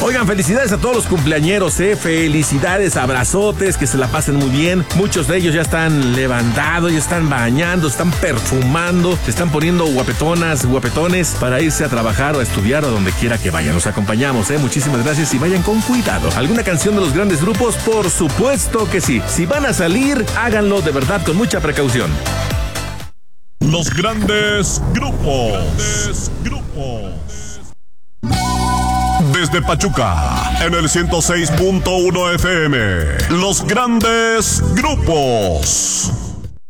Oigan, felicidades a todos los cumpleañeros, felicidades, abrazotes, que se la pasen muy bien. Muchos de ellos ya están levantados, ya están bañando, están perfumando, se están poniendo guapetonas, guapetones para irse a trabajar o a estudiar o donde quiera que vayan. Los acompañamos, muchísimas gracias y vayan con cuidado. ¿Alguna canción de los grandes grupos? Por supuesto que sí. Si van a salir, háganlo de verdad con mucha precaución. Los grandes grupos. Desde Pachuca, en el 106.1 FM. Los grandes grupos.